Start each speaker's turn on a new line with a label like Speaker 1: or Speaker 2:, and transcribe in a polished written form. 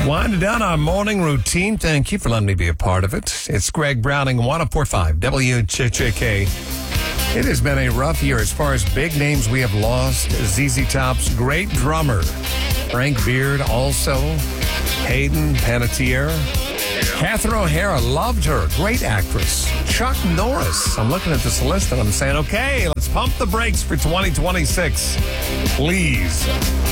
Speaker 1: Winding down our morning routine. Thank you for letting me be a part of it. It's Greg Browning, 104.5 WCHK. It has been a rough year as far as big names we have lost. ZZ Top's great drummer, Frank Beard, also. Hayden Panettiere. Catherine O'Hara, loved her. Great actress. Chuck Norris. I'm looking at this list and I'm saying, okay, let's pump the brakes for 2026. Please.